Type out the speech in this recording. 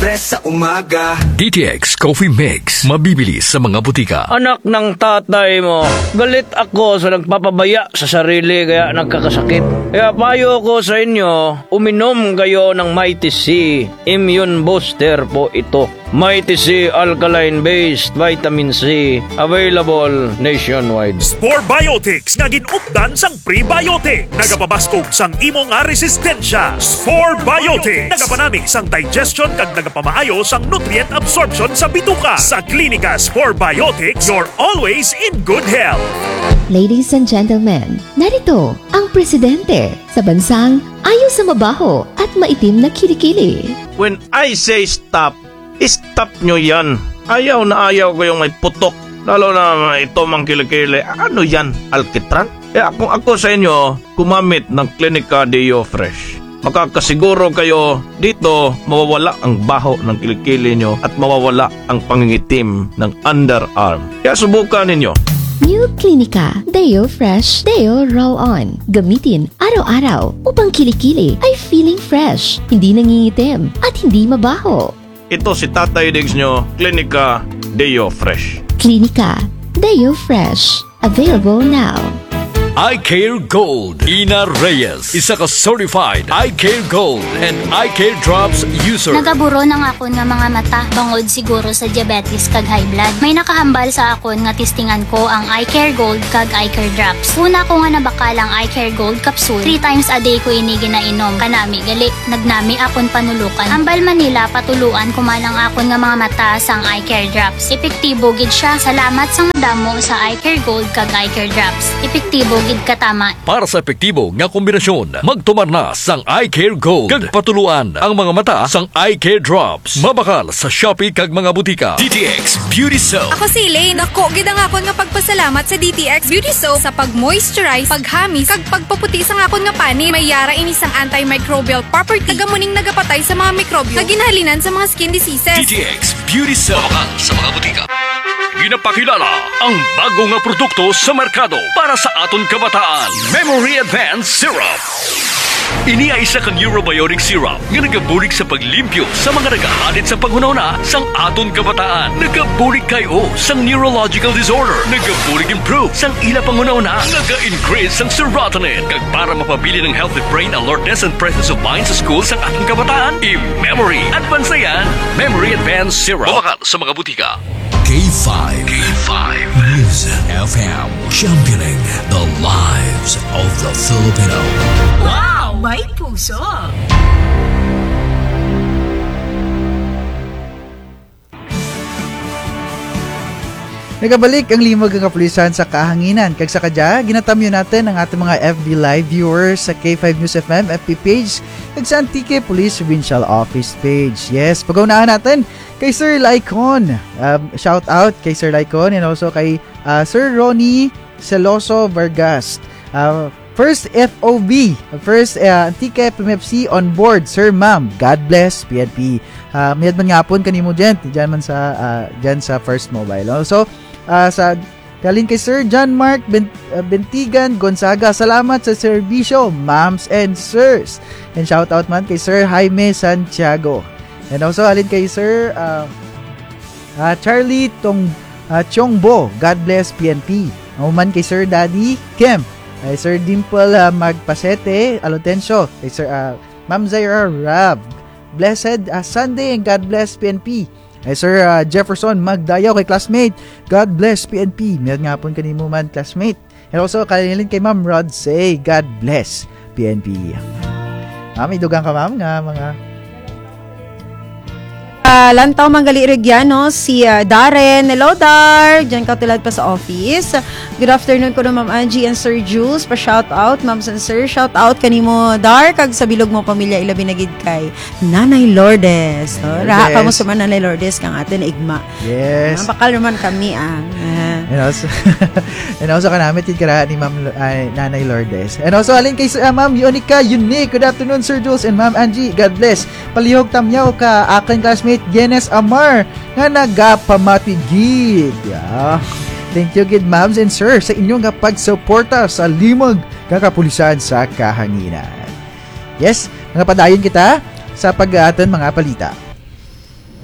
Express sa umaga. DTX Coffee Mix. Mabibili sa mga butika. Anak ng tatay mo, galit ako sa nagpapabaya sa sarili kaya nagkakasakit. Kaya payo ko sa inyo, uminom kayo ng Mighty C. Immune Booster po ito. Mighty C Alkaline-based Vitamin C. Available nationwide. Spore Biotics nga ginupdan sang prebiotic. Nagapabaskog sang imo nga resistensya. Spore Biotics. Nagapanami sang digestion kag nagapamaayo sang nutrient absorption sa bituka. Sa Klinika Spore Biotics, you're always in good health. Ladies and gentlemen, narito ang presidente sa bansang ayaw sa mabaho at maitim na kilikili. When I say stop, stop nyo yan. Ayaw na ayaw ko yung may putok. Lalo na ito mang kilikili. Ano yan? Alkitran? Kung ako sa inyo, kumamit ng Klinika Deo Fresh. Makakasiguro kayo dito mawawala ang baho ng kilikili nyo at mawawala ang pangingitim ng underarm. Kaya subukan ninyo. New Klinika Deo Fresh Deo Roll-On. Gamitin araw-araw upang kilikili ay feeling fresh, hindi nangingitim at hindi mabaho. Ito si Tatay Diggs nyo, Klinika Deo Fresh. Klinika Deo Fresh. Available now. iCare Gold. Ina Reyes. Isa ka certified iCare Gold and iCare Drops user. Nagaburo ng akon nga mga mata bangod siguro sa diabetes kag high blood. May nakahambal sa akon nga testingan ko ang iCare Gold kag iCare Drops. Una ko nga nabakalang iCare Gold capsule. 3 times a day ko ini ginainom. Kanami gali nagnami akon panulukan. Ambal Manila patuluan kumalang akon nga mga mata sang iCare Drops. Epektibo gid siya. Salamat sang madamo sa iCare Gold kag iCare Drops. Epektibo gid katama. Para sa epektibo nga kombinasyon, magtumar na sang iCare Gold. Kag patuluan ang mga mata sang iCare Drops. Mabakal sa Shopee kag mga butika. DTX Beauty Soap. Ako si Elaine. Ako, gidang akon nga pagpasalamat sa DTX Beauty Soap sa pag-moisturize, paghamis, kag pagpaputi sa akon nga pani. May yara ini sang antimicrobial property. Tagamuning nagapatay sa mga mikrobyo. Kag ginahalinan sa mga skin diseases. DTX Beauty Soap. Mabakal sa mga butika. Ginapakilala ang bago nga produkto sa merkado para sa aton kabataan. Memory Advanced Syrup. Ini ay isa kang neurobiotic syrup nga nagabulig sa paglimpyo sa mga nagahalit sa panghunahuna sang aton kabataan. Nagabulig kayo sang neurological disorder. Nagabulig improve sang ila panghunahuna. Naga-increase sang serotonin. Kag para mapabili ng healthy brain alertness and presence of mind sa school sang aton kabataan. I-Memory Advanced yan. Memory Advanced Syrup. Mabakal sa mga butika. K5 News FM, championing the lives of the Filipino. Wow! May puso! Nagabalik ang limog ang kapulisan sa kahanginan. Kag sa kadya, ginatamyo natin ang ating mga FB Live viewers sa K5 News FM FB page kag sa Antique Police Provincial Office page. Yes, pag-unahan natin kay Sir Laicon. Shout out kay Sir Laicon and also kay Sir Ronnie Celoso Vargas. First FOB, first Antique PMFC on board, Sir Ma'am. God bless PNP. Mayad man nga po kanimo dyan man sa dyan sa First Mobile. Also, sa galing kay Sir John Mark Bentigan Gonzaga. Salamat sa serbisyo, ma'ams and sirs. And shout out man kay Sir Jaime Santiago. And also alin kay Sir Charlie Chongbo. God bless PNP. Man kay Sir Daddy Kem. Kay Sir Dimple Magpasete Alotencio. Kay Sir Ma'am Zaira Rab. Blessed Sunday and God bless PNP. Kay Sir Jefferson Magdayaw kay classmate. God bless PNP. Meron nga po kanimo man classmate. And also kalilin kay Ma'am Rod say God bless PNP. Ma'am, idugang ka ma'am nga mga Lantaw Manggali Regiano, si Darren. Hello, Dar. Diyan ka tulad pa sa office. Good afternoon ko na Ma'am Angie and Sir Jules. Pa-shout out, Ma'ams and Sir. Shout out kanimo, Dar. Kag sa bilog mo pamilya, ilabi na gid kay Nanay Lourdes. Raha ka mo sa Nanay Lourdes kang atin igma. Yes. Bakal naman kami, And also kanamit yung karahan ni Ma'am Nanay Lourdes. And also alin kay Ma'am Yonica Unique. Good afternoon, Sir Jules and Ma'am Angie. God bless. Palihog tamyaw ka aking classmate Genes Amar nga nagapamatugid. Yeah. Thank you gid ma'ams and sir sa inyong pagsuporta sa limog nga kapulisan sa kahanginan. Yes, mga padayon kita sa pag-aatan mga balita.